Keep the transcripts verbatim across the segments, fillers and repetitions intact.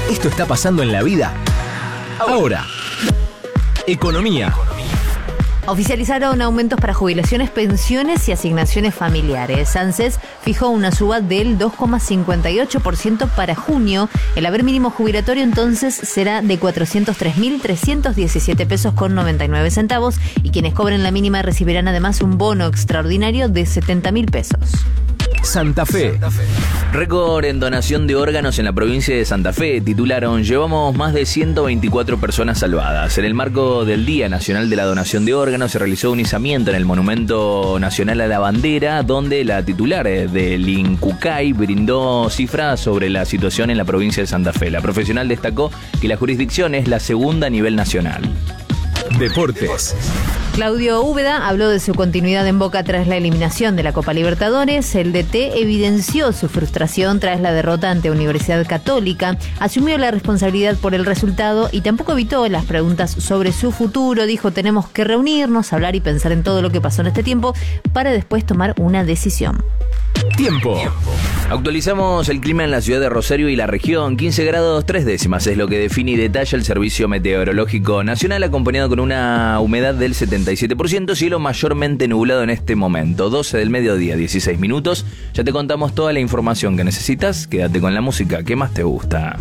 Esto está pasando en la vida ahora. Economía. Oficializaron aumentos para jubilaciones, pensiones y asignaciones familiares. ANSES fijó una suba del dos coma cincuenta y ocho por ciento para junio. El haber mínimo jubilatorio entonces será de cuatrocientos tres mil trescientos diecisiete pesos con noventa y nueve centavos y quienes cobren la mínima recibirán además un bono extraordinario de setenta mil pesos. Santa Fe. Récord en donación de órganos en la provincia de Santa Fe. Titularon: llevamos más de ciento veinticuatro personas salvadas. En el marco del Día Nacional de la Donación de Órganos se realizó un izamiento en el Monumento Nacional a la Bandera, donde la titular del INCUCAI brindó cifras sobre la situación en la provincia de Santa Fe. La profesional destacó que la jurisdicción es la segunda a nivel nacional. Deportes. Claudio Úbeda habló de su continuidad en Boca tras la eliminación de la Copa Libertadores. El D T evidenció su frustración tras la derrota ante Universidad Católica, asumió la responsabilidad por el resultado y tampoco evitó las preguntas sobre su futuro. Dijo: tenemos que reunirnos, hablar y pensar en todo lo que pasó en este tiempo para después tomar una decisión. Tiempo. Actualizamos el clima en la ciudad de Rosario y la región. quince grados tres décimas es lo que define y detalla el Servicio Meteorológico Nacional, acompañado con una humedad del setenta y siete por ciento, cielo mayormente nublado en este momento. doce del mediodía, dieciséis minutos. Ya te contamos toda la información que necesitas. Quédate con la música que más te gusta.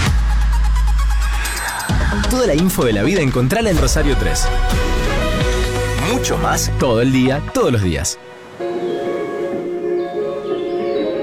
Toda la info de la vida encontrala en Rosario tres. Mucho más todo el día, todos los días.